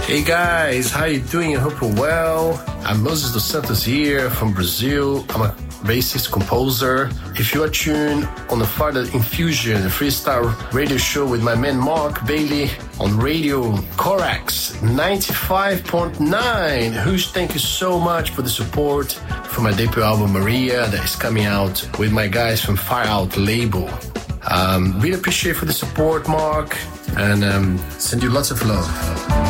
Hey guys, how you doing? I hope you're well. I'm Moses dos Santos here from Brazil. I'm a bassist composer. If you are tuned on the Further Infusion freestyle radio show with my man Mark Bailey on Radio Corax 95.9. Huge thank you so much for the support for my debut album Maria that is coming out with my guys from Fire Out label. Really appreciate for the support, Mark, and send you lots of love.